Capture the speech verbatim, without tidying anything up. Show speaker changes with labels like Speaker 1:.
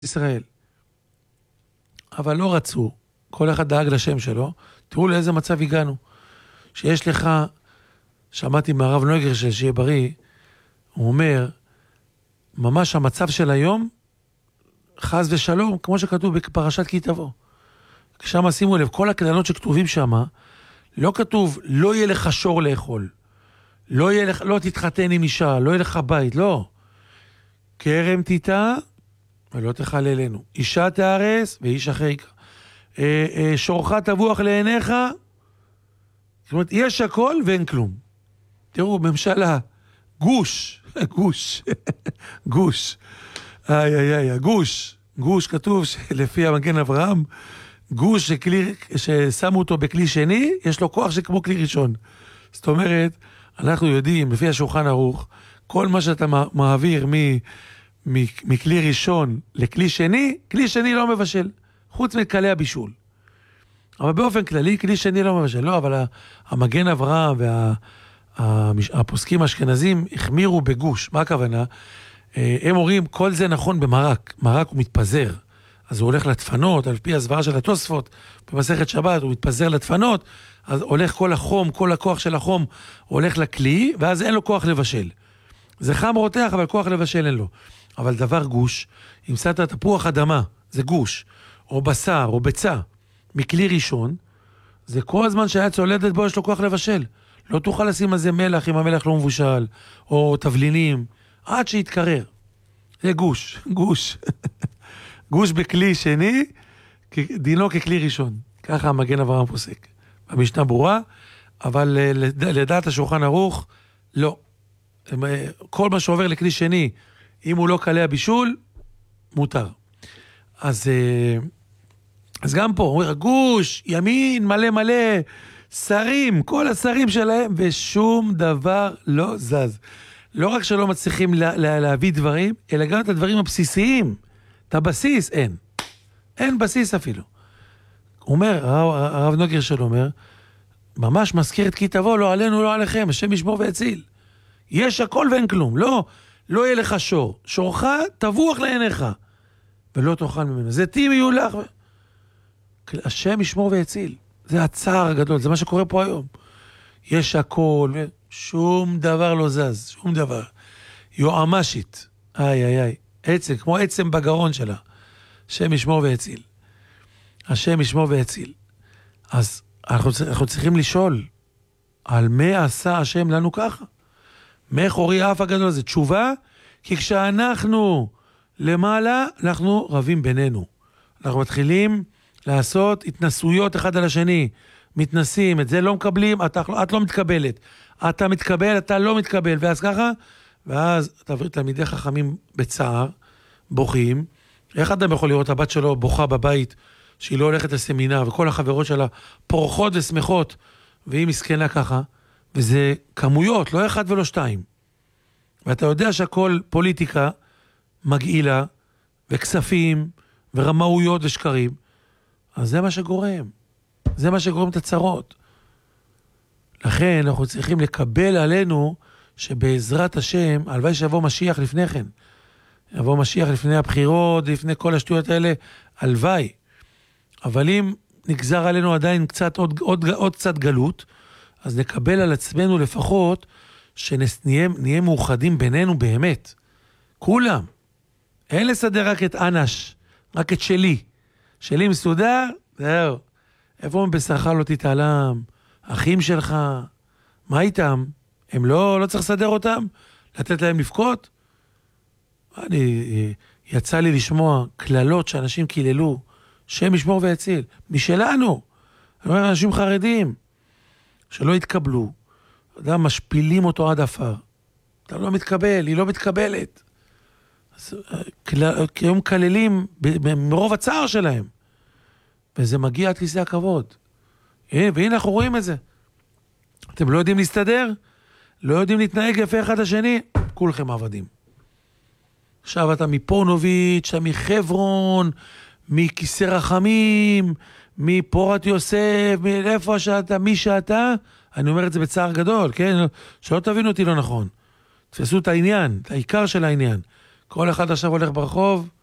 Speaker 1: ישראל. אבל לא רצו, כל אחד דאג לשם שלו. תראו לאיזה מצב הגענו. שיש לך, שמעתי מהרב נויגר של שיהיה בריא, הוא אומר, ממש המצב של היום, חס ושלום, כמו שכתוב בפרשת כי תבוא. שם שימו לב, כל הכללות שכתובים שם, לא כתוב, לא יהיה לך שור לאכול, לא, יהיה לך, לא תתחתן עם אישה, לא יהיה לך בית, לא. כרם תיטע, ולא תחל אלינו. אישה תארס, ואיש אחר יקרא. אה, אה, שורך תבוח לעיניך, זאת אומרת, יש הכל ואין כלום. תראו, ממשלה, גוש, גוש, גוש, איי איי איי, גוש, גוש כתוב שלפי המגן אברהם, גוש שכלי, ששמו אותו בכלי שני, יש לו כוח שכמו כלי ראשון. זאת אומרת, אנחנו יודעים, לפי השולחן ערוך, כל מה שאתה מעביר מ, מ, מכלי ראשון לכלי שני, כלי שני לא מבשל, חוץ מכלי הבישול. אבל באופן כללי, כלי שני לא מבשל. לא, אבל המגן אברהם והפוסקים האשכנזים החמירו בגוש. מה הכוונה? הם אומרים, כל זה נכון במרק. מרק הוא מתפזר. אז הוא הולך לדפנות, על פי הסברה של התוספות, במסכת שבת, הוא מתפזר לדפנות, אז הולך כל החום, כל הכוח של החום, הוא הולך לכלי, ואז אין לו כוח לבשל. זה חם רותח, אבל כוח לבשל אין לו. אבל דבר גוש, אם שמת תפוח אדמה, זה גוש, או בשר, או ביצה, מכלי ראשון, זה כל הזמן שהיה צולדת בו, יש לו כוח לבשל. לא תוכל לשים על זה מלח, אם המלח לא מבושל, או תבלינים, עד שיתקרר. זה גוש, גוש. גוש בכלי שני, דינו ככלי ראשון. ככה המגן אברהם פוסק. המשנה ברורה, אבל לדעת השולחן ערוך, לא. כל מה שעובר לכלי שני, אם הוא לא קלה הבישול, מותר. אז, אז גם פה, הוא אומר, גוש, ימין, מלא מלא, שרים, כל השרים שלהם, ושום דבר לא זז. לא רק שלא מצליחים לה, לה, להביא דברים, אלא גם את הדברים הבסיסיים. את הבסיס אין. אין בסיס אפילו. הוא אומר, הרב, הרב נוגר שלו אומר, ממש מזכיר את כי תבוא, לא עלינו, לא עליכם, השם ישמור ויציל. יש הכל ואין כלום. לא, לא יהיה לך שור. שורך תבוח לעיניך, ולא תאכל ממנו. זיתים יהיו לך. השם ישמור ויציל. זה הצער הגדול, זה מה שקורה פה היום. יש הכל, שום דבר לא זז, שום דבר. יועמשית. איי איי איי. עצם, כמו עצם בגרון שלה. השם ישמור ויציל. השם ישמור ויציל. אז אנחנו, אנחנו צריכים לשאול, על מה עשה השם לנו ככה? מאחורי אף הגדול הזה. תשובה, כי כשאנחנו למעלה, אנחנו רבים בינינו. אנחנו מתחילים לעשות התנסויות אחד על השני. מתנסים, את זה לא מקבלים, את, את לא מתקבלת. אתה מתקבל, אתה לא מתקבל. ואז ככה, ואז תעביר תלמידי חכמים בצער, בוכים. איך אדם יכול לראות הבת שלו בוכה בבית, שהיא לא הולכת לסמינר, וכל החברות שלה פורחות ושמחות, והיא מסכנה ככה, וזה כמויות, לא אחד ולא שתיים. ואתה יודע שהכל פוליטיקה מגעילה, וכספים, ורמאויות ושקרים, אז זה מה שגורם. זה מה שגורם את הצרות. לכן אנחנו צריכים לקבל עלינו, שבעזרת השם, הלוואי שיבוא משיח לפני כן, יבוא משיח לפני הבחירות, לפני כל השטויות האלה, הלוואי. אבל אם נגזר עלינו עדיין קצת, עוד, עוד, עוד קצת גלות, אז נקבל על עצמנו לפחות, שנהיה נהיה מאוחדים בינינו באמת. כולם. אין לסדר רק את אנש, רק את שלי. שלי מסודר, זהו. איפה מבשרך לא תתעלם? אחים שלך, מה איתם? הם לא, לא צריך לסדר אותם? לתת להם לבכות? אני, יצא לי לשמוע כללות שאנשים קיללו, שם ישמור ויציל, משלנו. אני אומר, אנשים חרדים, שלא התקבלו, אדם משפילים אותו עד אפר. אתה לא מתקבל, היא לא מתקבלת. כי הם כללים מרוב הצער שלהם. וזה מגיע עד כיסא הכבוד. והנה אנחנו רואים את זה. אתם לא יודעים להסתדר? לא יודעים להתנהג יפה אחד השני? כולכם עבדים. עכשיו אתה מפונוביץ', אתה מחברון, מכיסא רחמים, מפורת יוסף, מאיפה שאתה, מי שאתה, אני אומר את זה בצער גדול, כן? שלא תבינו אותי לא נכון. תפסו את העניין, את העיקר של העניין. כל אחד עכשיו הולך ברחוב,